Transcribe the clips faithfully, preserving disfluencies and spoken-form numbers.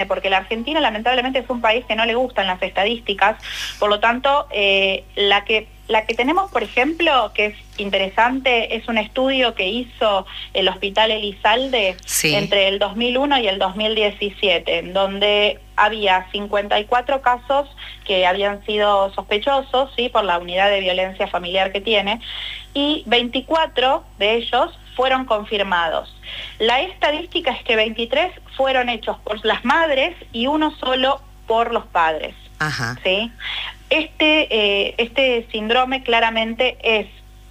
porque la Argentina lamentablemente es un país que no le gustan las estadísticas, por lo tanto, eh, la que la que tenemos, por ejemplo, que es interesante, es un estudio que hizo el Hospital Elizalde sí. entre el dos mil uno y el dos mil diecisiete, en donde había cincuenta y cuatro casos que habían sido sospechosos, ¿sí?, por la unidad de violencia familiar que tiene, y veinticuatro de ellos fueron confirmados. La estadística es que veintitrés fueron hechos por las madres y uno solo por los padres. Ajá. ¿Sí? Este, eh, este síndrome claramente es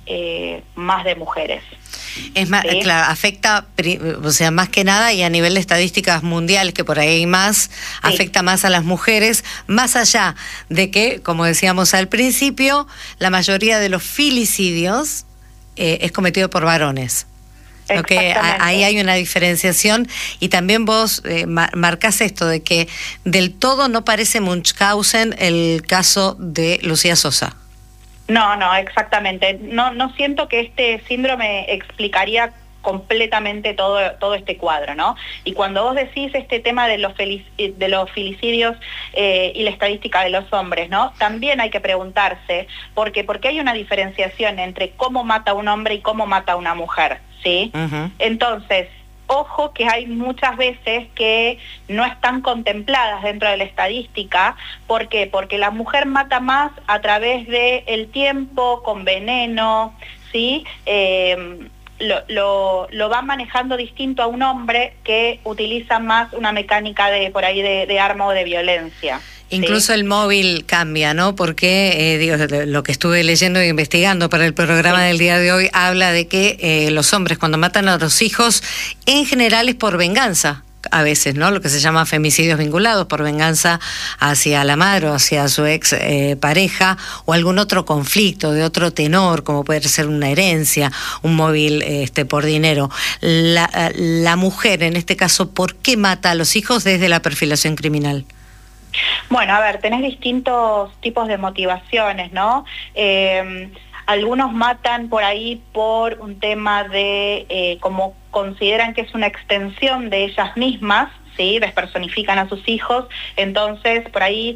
eh, más de mujeres. Es más, ¿sí? Claro, afecta, o sea, más que nada, y a nivel de estadísticas mundiales, que por ahí hay más, sí. afecta más a las mujeres, más allá de que, como decíamos al principio, la mayoría de los filicidios eh, es cometido por varones. Okay, ahí hay una diferenciación, y también vos eh, marcás esto de que del todo no parece Munchausen el caso de Lucía Sosa. No, no, exactamente. No, no siento que este síndrome explicaría completamente todo, todo este cuadro, ¿no? Y cuando vos decís este tema de los, felic de los filicidios eh, y la estadística de los hombres, ¿no? También hay que preguntarse, ¿por qué? Porque hay una diferenciación entre cómo mata un hombre y cómo mata una mujer, ¿sí? Uh-huh. Entonces, ojo que hay muchas veces que no están contempladas dentro de la estadística. ¿Por qué? Porque la mujer mata más a través del tiempo, con veneno, ¿sí? Eh, Lo, lo, lo va manejando distinto a un hombre que utiliza más una mecánica de por ahí de, de arma o de violencia. Incluso ¿sí? El móvil cambia, ¿no? Porque eh, digo, lo que estuve leyendo e investigando para el programa sí. del día de hoy habla de que eh, los hombres cuando matan a los hijos en general es por venganza. A veces, ¿no? Lo que se llama femicidios vinculados, por venganza hacia la madre o hacia su ex eh, pareja, o algún otro conflicto de otro tenor, como puede ser una herencia, un móvil este, por dinero. La, la mujer, en este caso, ¿por qué mata a los hijos desde la perfilación criminal? Bueno, a ver, tenés distintos tipos de motivaciones, ¿no? Eh, Algunos matan por ahí por un tema de, eh, como consideran que es una extensión de ellas mismas, ¿sí? Despersonifican a sus hijos, entonces por ahí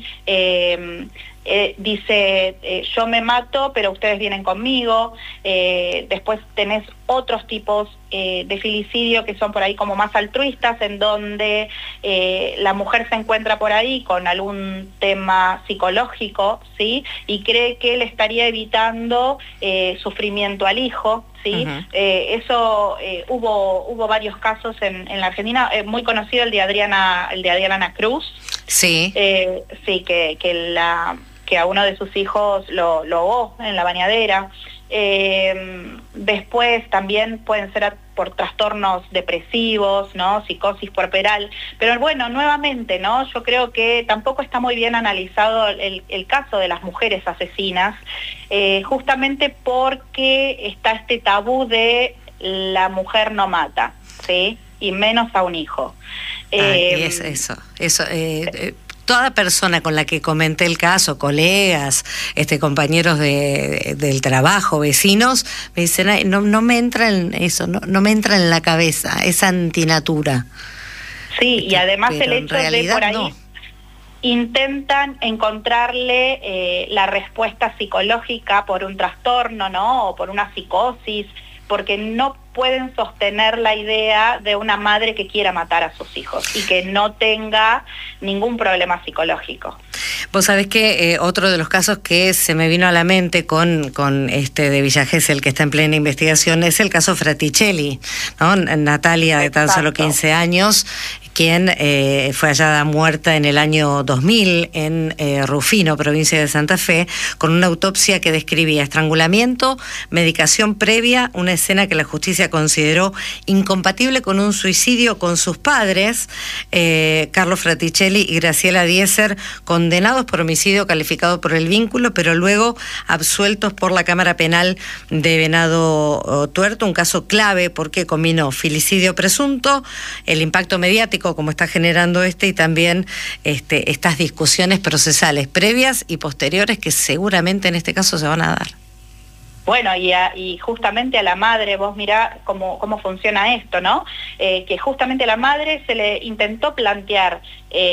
eh, eh, dice, eh, yo me mato, pero ustedes vienen conmigo. Eh, después tenés otros tipos eh, de filicidio que son por ahí como más altruistas, en donde eh, la mujer se encuentra por ahí con algún tema psicológico, ¿sí? Y cree que le estaría evitando eh, sufrimiento al hijo, ¿sí? Uh-huh. eh, eso eh, hubo hubo varios casos en, en la Argentina, eh, muy conocido el de Adriana, el de Adriana Cruz. Sí. Eh, sí, que, que la que a uno de sus hijos lo, lo ahogó en la bañadera. Eh, después también pueden ser por trastornos depresivos, ¿no? Psicosis puerperal, pero bueno, nuevamente, ¿no? Yo creo que tampoco está muy bien analizado el, el caso de las mujeres asesinas, eh, justamente porque está este tabú de la mujer no mata, ¿sí? Y menos a un hijo. Ay, eh, es eso, eso eh, eh. Toda persona con la que comenté el caso, colegas, este, compañeros de, del trabajo, vecinos, me dicen, ay, no, no me entra en eso, no, no me entra en la cabeza, es antinatura. Sí, este, y además el hecho de por ahí no. intentan encontrarle eh, la respuesta psicológica por un trastorno, ¿no? O por una psicosis, porque no pueden sostener la idea de una madre que quiera matar a sus hijos y que no tenga ningún problema psicológico. Vos sabés que eh, otro de los casos que se me vino a la mente con, con este de Villa Gesell, que está en plena investigación, es el caso Fraticelli, ¿no? Natalia, de tan solo quince años, quien eh, fue hallada muerta en el año dos mil en eh, Rufino, provincia de Santa Fe, con una autopsia que describía estrangulamiento, medicación previa, una escena que la justicia consideró incompatible con un suicidio con sus padres, eh, Carlos Fraticelli y Graciela Dieser, condenados por homicidio calificado por el vínculo, pero luego absueltos por la Cámara Penal de Venado Tuerto, un caso clave porque combinó filicidio presunto, el impacto mediático como está generando este, y también este, estas discusiones procesales previas y posteriores que seguramente en este caso se van a dar. Bueno, y, a, y justamente a la madre, vos mirá cómo, cómo funciona esto, ¿no? Eh, que justamente a la madre se le intentó plantear... Eh,